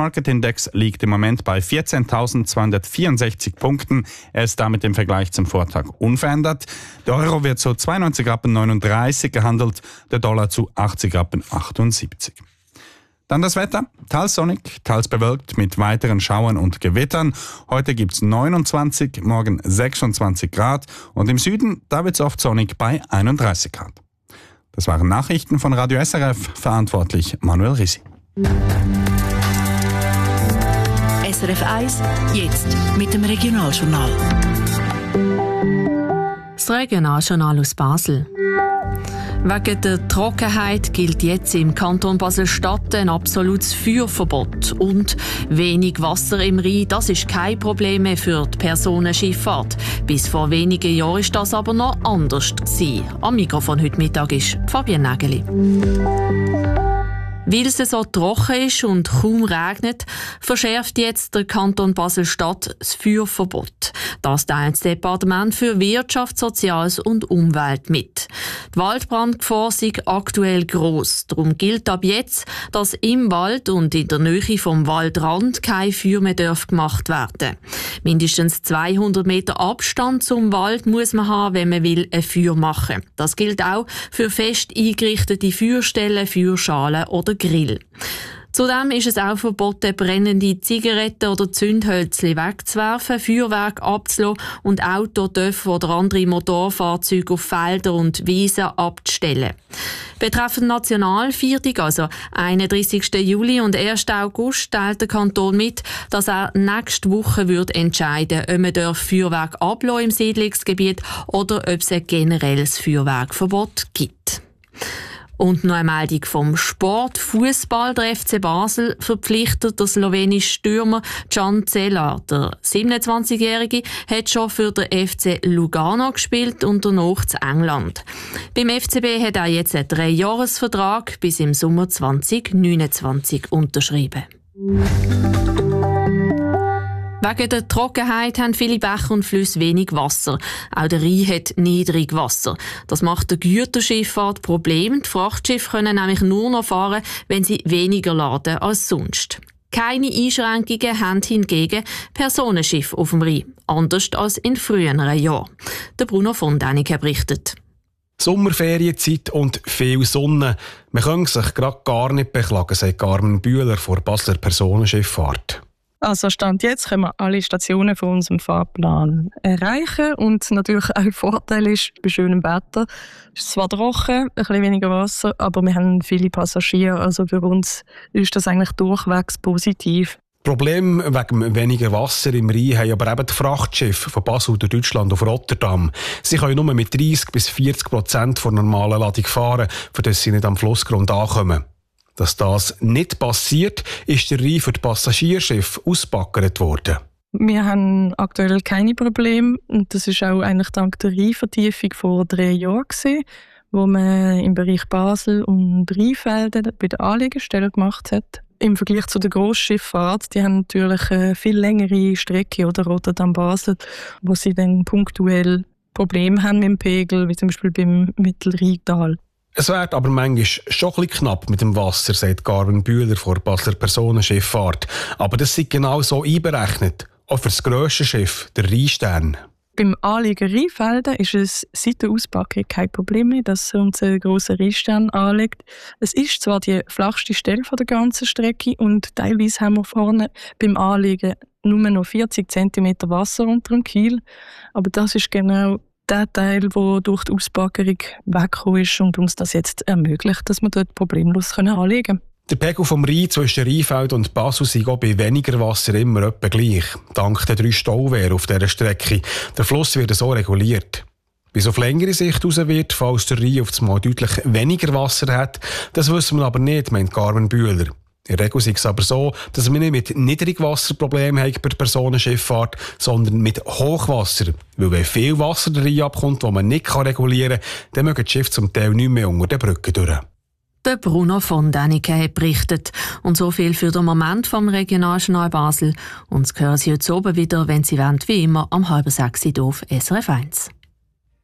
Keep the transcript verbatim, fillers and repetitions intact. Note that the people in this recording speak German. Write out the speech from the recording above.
Market Index liegt im Moment bei vierzehntausendzweihundertvierundsechzig Punkten. Er ist damit im Vergleich zum Vortag unverändert. Der Euro wird zu zweiundneunzig Rappen neununddreißig gehandelt, der Dollar zu achtzig Rappen achtundsiebzig. Dann das Wetter. Teils sonnig, teils bewölkt mit weiteren Schauern und Gewittern. Heute gibt's neunundzwanzig, morgen sechsundzwanzig Grad und im Süden, da wird's oft sonnig bei einunddreißig Grad. Das waren Nachrichten von Radio S R F, verantwortlich Manuel Risi. S R F eins, jetzt mit dem Regionaljournal. Das Regionaljournal aus Basel. Wegen der Trockenheit gilt jetzt im Kanton Basel-Stadt ein absolutes Feuerverbot. Und wenig Wasser im Rhein, das ist kein Problem mehr für die Personenschifffahrt. Bis vor wenigen Jahren war das aber noch anders gewesen. Am Mikrofon heute Mittag ist Fabienne Nägeli. Weil es so trocken ist und kaum regnet, verschärft jetzt der Kanton Basel-Stadt das Feuerverbot. Das teilt das Departement für Wirtschaft, Soziales und Umwelt mit. Die Waldbrandgefahr sei aktuell gross. Darum gilt ab jetzt, dass im Wald und in der Nähe vom Waldrand kein Feuer mehr darf gemacht werden. Mindestens zweihundert Meter Abstand zum Wald muss man haben, wenn man will ein Feuer machen. Das gilt auch für fest eingerichtete Feuerstellen, Feuerschalen oder Grill. Zudem ist es auch verboten, brennende Zigaretten oder Zündhölzchen wegzuwerfen, Feuerwerk abzulassen und Auto dürfen oder andere Motorfahrzeuge auf Felder und Wiesen abzustellen. Betreffend Nationalviertag, also einunddreißigsten Juli und ersten August, teilt der Kanton mit, dass er nächste Woche wird entscheiden, ob man Feuerwerk ablassen im Siedlungsgebiet oder ob es ein generelles Feuerwerkverbot gibt. Und noch eine Meldung vom Sport. Fußball. Der F C Basel verpflichtet den slowenischen Stürmer Can Celar. Der siebenundzwanzigjährige hat schon für den F C Lugano gespielt und danach zu England. Beim F C B hat er jetzt einen Dreijahresvertrag bis im Sommer zwanzig neunundzwanzig unterschrieben. Wegen der Trockenheit haben viele Bäche und Flüsse wenig Wasser. Auch der Rhein hat niedrig Wasser. Das macht der Güterschifffahrt Problem. Die Frachtschiffe können nämlich nur noch fahren, wenn sie weniger laden als sonst. Keine Einschränkungen haben hingegen Personenschiffe auf dem Rhein, anders als in früheren Jahren. Der Bruno von Däniken berichtet. Sommerferienzeit und viel Sonne. Man kann sich gerade gar nicht beklagen, sagt Carmen Bühler von Basler Personenschifffahrt. Also Stand jetzt können wir alle Stationen von unserem Fahrplan erreichen und natürlich auch ein Vorteil ist, bei schönem Wetter ist es zwar trocken, ein bisschen weniger Wasser, aber wir haben viele Passagiere, also für uns ist das eigentlich durchwegs positiv. Problem wegen weniger Wasser im Rhein haben aber eben die Frachtschiffe von Basel durch Deutschland auf Rotterdam. Sie können nur mit dreißig bis vierzig Prozent der normalen Ladung fahren, für das sie nicht am Flussgrund ankommen. Dass das nicht passiert, ist der Rhein für die Passagierschiffe ausgebaggert worden. Wir haben aktuell keine Probleme und das ist auch eigentlich dank der Rheinvertiefung vor drei Jahren gewesen, wo man im Bereich Basel und Rheinfelden bei der Anlegestelle gemacht hat. Im Vergleich zu der Grossschifffahrt, die haben natürlich eine viel längere Strecke oder Rotterdam-Basel, wo sie dann punktuell Probleme haben mit dem Pegel, wie zum Beispiel beim Mittelrheintal. Es wird aber manchmal schon ein bisschen knapp mit dem Wasser, sagt Carmen Bühler von Basler Personenschifffahrt. Aber das ist genau so einberechnet. Auch für das grösste Schiff, der Rheinstern. Beim Anlegen Rheinfelden ist es seit der Auspackung kein Problem mehr, dass unser grosser Rheinstern anlegt. Es ist zwar die flachste Stelle der ganzen Strecke und teilweise haben wir vorne beim Anlegen nur noch vierzig Zentimeter Wasser unter dem Kiel. Aber das ist genau der Teil, der durch die Ausbaggerung weggekommen ist und uns das jetzt ermöglicht, dass wir dort problemlos anlegen können. Der Pegel vom Rhein zwischen Rheinfeld und Basel sei auch bei weniger Wasser immer etwa gleich. Dank der drei Stauwehren auf dieser Strecke. Der Fluss wird so reguliert. Bis auf längere Sicht raus wird, falls der Rhein auf einmal deutlich weniger Wasser hat, das wissen wir aber nicht, meint Carmen Bühler. In der Regel ist es aber so, dass wir nicht mit Niedrigwasserproblemen haben bei der Personenschifffahrt, sondern mit Hochwasser. Weil wenn viel Wasser der Rhein abkommt, das man nicht regulieren kann, dann mögen die Schiffe zum Teil nicht mehr unter den Brücken durch. Der Bruno von Däniken hat berichtet. Und so viel für den Moment vom Regionaljournal Basel. Uns hören Sie heute oben wieder, wenn Sie wollen, wie immer, am halb sechs auf S R F eins.